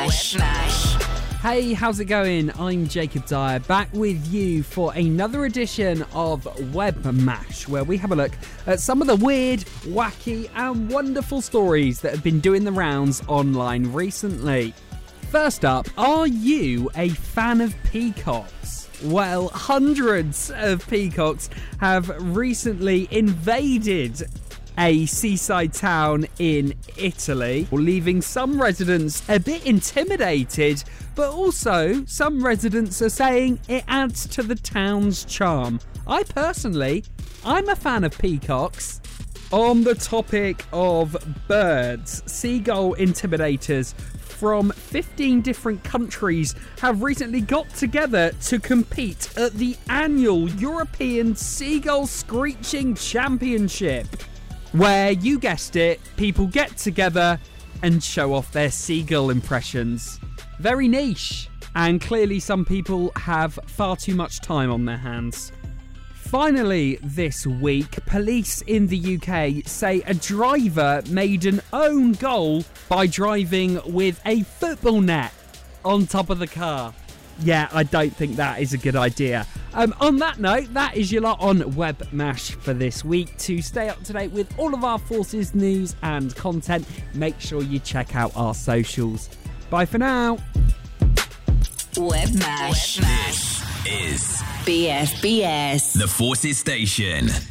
Mash. Hey, how's it going? I'm Jacob Dyer, back with you for another edition of Web Mash, where we have a look at some of the weird, wacky and wonderful stories that have been doing the rounds online recently. First up, are you a fan of peacocks? Well, hundreds of peacocks have recently invaded a seaside town in Italy, leaving some residents a bit intimidated, but also some residents are saying it adds to the town's charm. I'm a fan of peacocks. On the topic of birds, seagull intimidators from 15 different countries have recently got together to compete at the annual European Seagull Screeching Championship, where, you guessed it, people get together and show off their seagull impressions. Very niche, and clearly some people have far too much time on their hands. Finally, this week, police in the UK say a driver made an own goal by driving with a football net on top of the car. Yeah, I don't think that is a good idea. On that note, that is your lot on Web Mash for this week. To stay up to date with all of our Forces news and content, make sure you check out our socials. Bye for now. Web Mash. This is BFBS. the Forces Station.